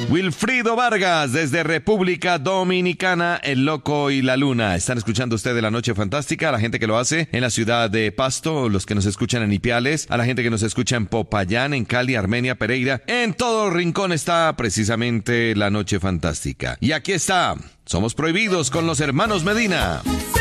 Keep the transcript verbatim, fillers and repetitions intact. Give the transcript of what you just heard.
Wilfrido Vargas, desde República Dominicana, El Loco y la Luna. Están escuchando ustedes La Noche Fantástica, a la gente que lo hace en la ciudad de Pasto, los que nos escuchan en Ipiales, a la gente que nos escucha en Popayán, en Cali, Armenia, Pereira. En todo el rincón está precisamente La Noche Fantástica. Y aquí está, Somos Prohibidos con los hermanos Medina.